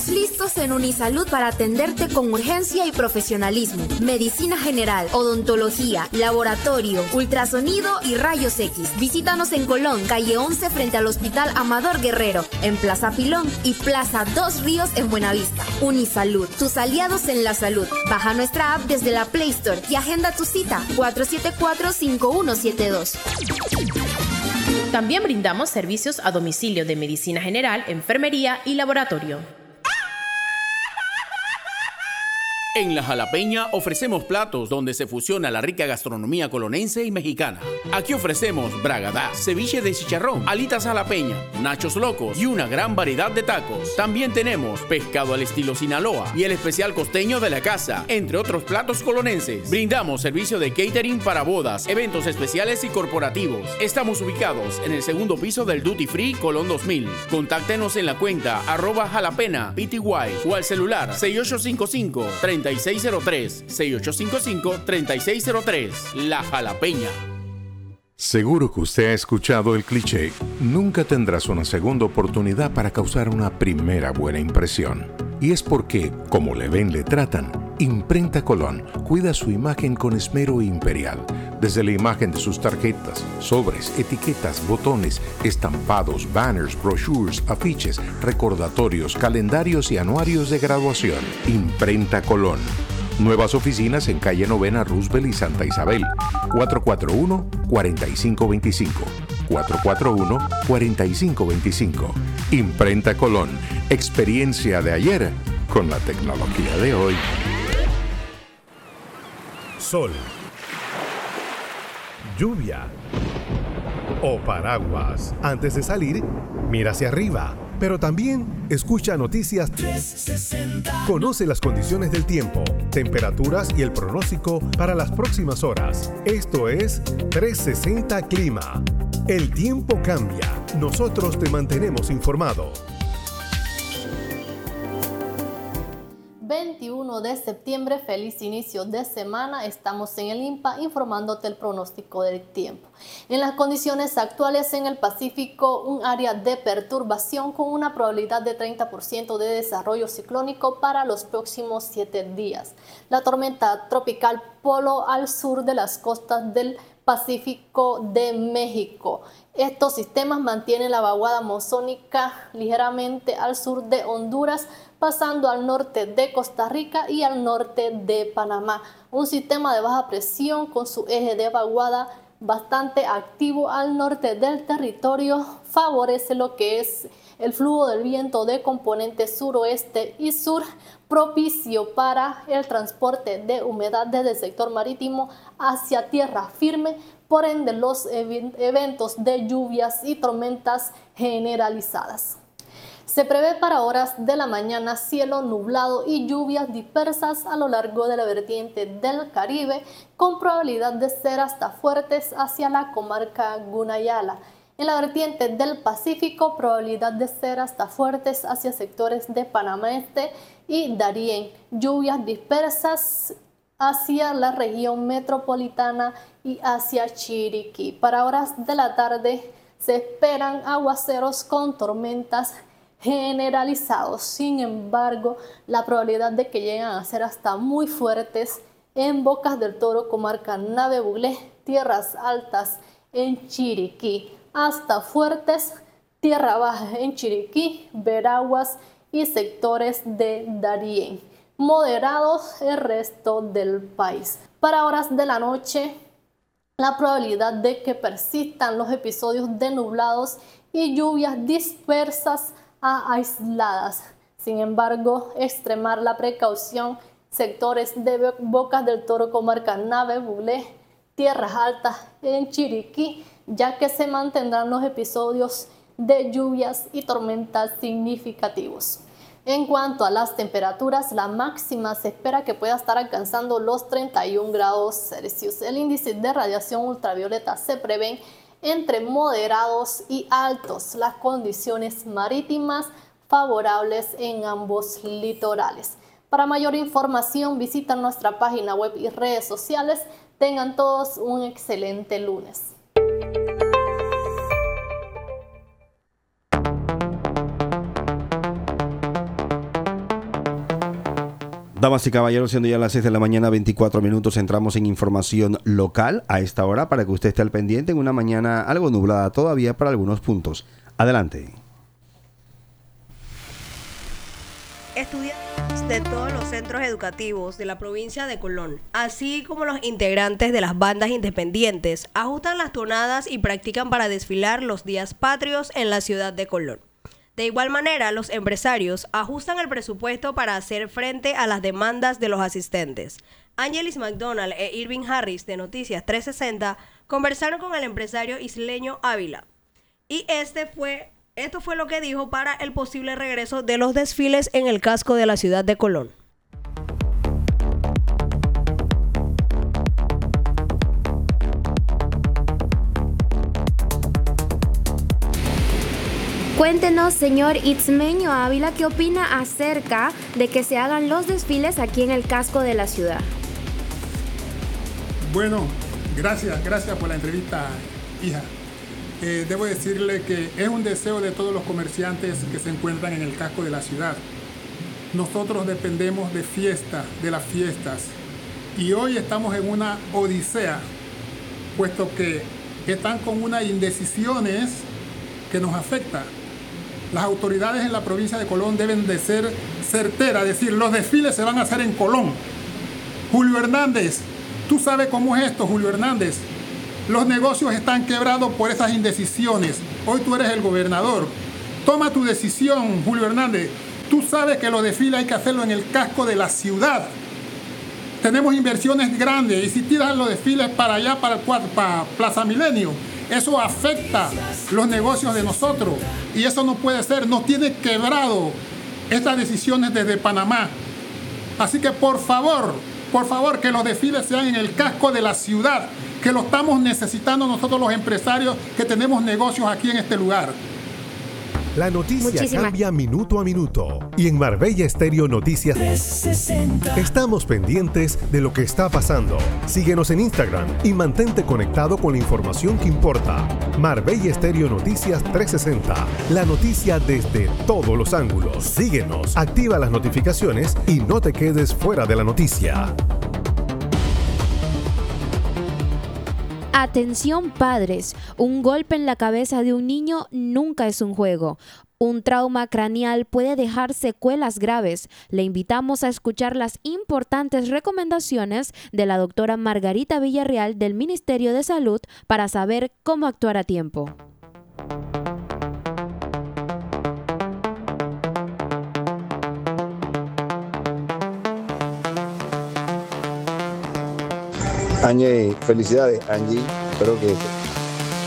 Estamos listos en Unisalud para atenderte con urgencia y profesionalismo. Medicina general, odontología, laboratorio, ultrasonido y rayos X. Visítanos en Colón, calle 11 frente al Hospital Amador Guerrero, en Plaza Pilón y Plaza Dos Ríos en Buenavista. Unisalud, tus aliados en la salud. Baja nuestra app desde la Play Store y agenda tu cita 474-5172. También brindamos servicios a domicilio de medicina general, enfermería y laboratorio. En La Jalapeña ofrecemos platos donde se fusiona la rica gastronomía colonense y mexicana. Aquí ofrecemos bragadá, ceviche de chicharrón, alitas jalapeña, nachos locos y una gran variedad de tacos. También tenemos pescado al estilo Sinaloa y el especial costeño de la casa, entre otros platos colonenses. Brindamos servicio de catering para bodas, eventos especiales y corporativos. Estamos ubicados en el segundo piso del Duty Free Colón 2000. Contáctenos en la cuenta @jalapena_pty o al celular 6855-3603, 6855-3603. La Jalapeña. Seguro que usted ha escuchado el cliché: nunca tendrás una segunda oportunidad para causar una primera buena impresión. Y es porque, como le ven, le tratan. Imprenta Colón cuida su imagen con esmero imperial. Desde la imagen de sus tarjetas, sobres, etiquetas, botones, estampados, banners, brochures, afiches, recordatorios, calendarios y anuarios de graduación. Imprenta Colón. Nuevas oficinas en calle Novena, Roosevelt y Santa Isabel. 441-4525. 441-4525. Imprenta Colón. Experiencia de ayer con la tecnología de hoy. Sol, lluvia o paraguas. Antes de salir, mira hacia arriba, pero también escucha Noticias 360. Conoce las condiciones del tiempo, temperaturas y el pronóstico para las próximas horas. Esto es 360 Clima. El tiempo cambia. Nosotros te mantenemos informado. 21 de septiembre, feliz inicio de semana. Estamos en el INPA informándote el pronóstico del tiempo. En las condiciones actuales en el Pacífico, un área de perturbación con una probabilidad de 30% de desarrollo ciclónico para los próximos 7 días. La tormenta tropical Polo al sur de las costas del Pacífico de México. Estos sistemas mantienen la vaguada monzónica ligeramente al sur de Honduras, pasando al norte de Costa Rica y al norte de Panamá. Un sistema de baja presión con su eje de vaguada bastante activo al norte del territorio favorece lo que es el flujo del viento de componente suroeste y sur, propicio para el transporte de humedad desde el sector marítimo hacia tierra firme. Por ende, los eventos de lluvias y tormentas generalizadas. Se prevé para horas de la mañana cielo nublado y lluvias dispersas a lo largo de la vertiente del Caribe, con probabilidad de ser hasta fuertes hacia la comarca Gunayala. En la vertiente del Pacífico, probabilidad de ser hasta fuertes hacia sectores de Panamá Este y Darién. Lluvias dispersas hacia la región metropolitana y hacia Chiriquí. Para horas de la tarde se esperan aguaceros con tormentas generalizados. Sin embargo, la probabilidad de que lleguen a ser hasta muy fuertes en Bocas del Toro, comarca Nave Buglé, Tierras Altas en Chiriquí, hasta fuertes, Tierra Baja en Chiriquí, Veraguas y sectores de Darién. Moderados el resto del país. Para horas de la noche, la probabilidad de que persistan los episodios de nublados y lluvias dispersas a aisladas. Sin embargo, extremar la precaución, sectores de Bocas del Toro, comarca Nave Buglé, Tierras Altas en Chiriquí, ya que se mantendrán los episodios de lluvias y tormentas significativos. En cuanto a las temperaturas, la máxima se espera que pueda estar alcanzando los 31 grados Celsius. El índice de radiación ultravioleta se prevé entre moderados y altos. Las condiciones marítimas favorables en ambos litorales. Para mayor información, visita nuestra página web y redes sociales. Tengan todos un excelente lunes. Damas y caballeros, siendo ya las 6 de la mañana, 24 minutos, entramos en información local a esta hora para que usted esté al pendiente en una mañana algo nublada todavía para algunos puntos. Adelante. Estudiantes de todos los centros educativos de la provincia de Colón, así como los integrantes de las bandas independientes, ajustan las tonadas y practican para desfilar los días patrios en la ciudad de Colón. De igual manera, los empresarios ajustan el presupuesto para hacer frente a las demandas de los asistentes. Angelis McDonald e Irving Harris de Noticias 360 conversaron con el empresario isleño Ávila. Y esto fue lo que dijo para el posible regreso de los desfiles en el casco de la ciudad de Colón. Cuéntenos, señor Itzmeño Ávila, ¿qué opina acerca de que se hagan los desfiles aquí en el casco de la ciudad? Bueno, gracias por la entrevista, hija. Debo decirle que es un deseo de todos los comerciantes que se encuentran en el casco de la ciudad. Nosotros dependemos de las fiestas, y hoy estamos en una odisea, puesto que están con unas indecisiones que nos afectan. Las autoridades en la provincia de Colón deben de ser certeras, es decir, los desfiles se van a hacer en Colón. Julio Hernández, tú sabes cómo es esto, Julio Hernández. Los negocios están quebrados por esas indecisiones. Hoy tú eres el gobernador. Toma tu decisión, Julio Hernández. Tú sabes que los desfiles hay que hacerlo en el casco de la ciudad. Tenemos inversiones grandes, y si tiras los desfiles para allá, para Plaza Milenio, eso afecta los negocios de nosotros, y eso no puede ser. Nos tiene quebrado estas decisiones desde Panamá. Así que por favor, que los desfiles sean en el casco de la ciudad, que lo estamos necesitando nosotros los empresarios que tenemos negocios aquí en este lugar. La noticia cambia minuto a minuto, y en Marbella Estéreo Noticias 360 estamos pendientes de lo que está pasando. Síguenos en Instagram y mantente conectado con la información que importa. Marbella Estéreo Noticias 360, la noticia desde todos los ángulos. Síguenos, activa las notificaciones y no te quedes fuera de la noticia. Atención padres, un golpe en la cabeza de un niño nunca es un juego. Un trauma craneal puede dejar secuelas graves. Le invitamos a escuchar las importantes recomendaciones de la doctora Margarita Villarreal del Ministerio de Salud para saber cómo actuar a tiempo. Angie, felicidades, Angie. Espero que